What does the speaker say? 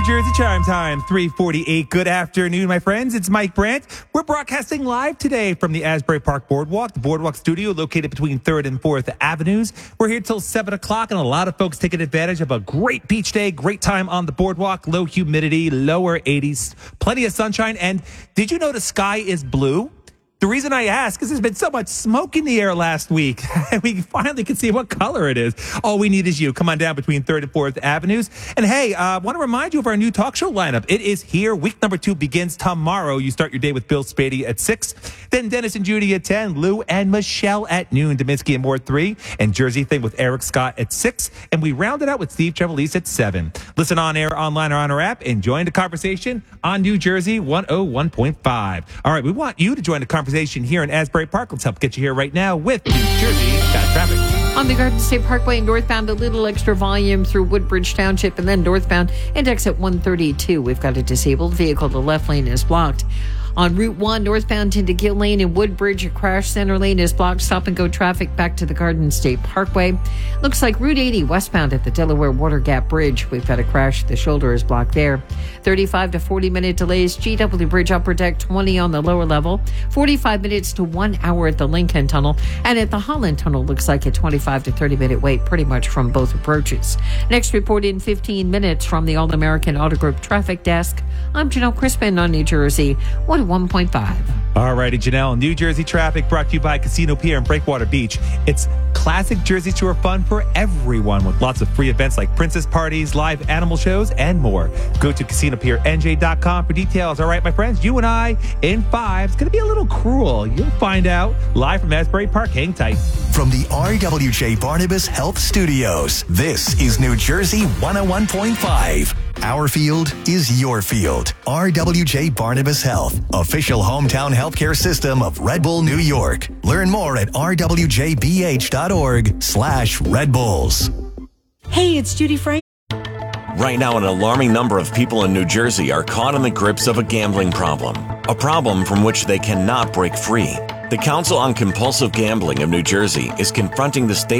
Jersey Chime Time, 3:48. Good afternoon, my friends. It's Mike Brandt. We're broadcasting live today from the Asbury Park Boardwalk, the Boardwalk Studio located between 3rd and 4th Avenues. We're here till 7 o'clock, and a lot of folks taking advantage of a great beach day, great time on the boardwalk, low humidity, lower 80s, plenty of sunshine. And did you know the sky is blue? The reason I ask is there's been so much smoke in the air last week. We finally can see what color it is. All we need is you. Come on down between 3rd and 4th Avenues. And hey, I want to remind you of our new talk show lineup. It is here. Week number 2 begins tomorrow. You start your day with Bill Spady at 6. Then Dennis and Judy at 10. Lou and Michelle at noon. Dominski and Moore at 3. And Jersey Thing with Eric Scott at 6. And we round it out with Steve Trevelise at 7. Listen on air, online, or on our app. And join the conversation on New Jersey 101.5. All right, we want you to join the conversation here in Asbury Park. Let's help get you here right now with New Jersey traffic. On the Garden State Parkway northbound, a little extra volume through Woodbridge Township, and then northbound and exit 132. We've got a disabled vehicle. The left lane is blocked. On Route 1, northbound into Gill Lane and Woodbridge, a crash. Center lane is blocked. Stop and go traffic back to the Garden State Parkway. Looks like Route 80 westbound at the Delaware Water Gap Bridge. We've got a crash. The shoulder is blocked there. 35 to 40 minute delays. GW Bridge upper deck 20 on the lower level. 45 minutes to 1 hour at the Lincoln Tunnel. And at the Holland Tunnel, looks like a 25 to 30 minute wait pretty much from both approaches. Next report in 15 minutes from the All-American Auto Group Traffic Desk. I'm Janelle Crispin on New Jersey 101.5. All righty, Janelle. New Jersey traffic brought to you by Casino Pier and Breakwater Beach. It's classic Jersey Shore fun for everyone with lots of free events like princess parties, live animal shows, and more. Go to CasinoPierNJ.com for details. All right, my friends, you and I in 5. It's going to be a little cruel. You'll find out live from Asbury Park. Hang tight. From the RWJ Barnabas Health Studios, this is New Jersey 101.5. Our field is your field. RWJ Barnabas Health, official hometown healthcare system of Red Bull, New York. Learn more at rwjbh.org/Red Bulls. Hey, it's Judy Frank. Right now, an alarming number of people in New Jersey are caught in the grips of a gambling problem, a problem from which they cannot break free. The Council on Compulsive Gambling of New Jersey is confronting the state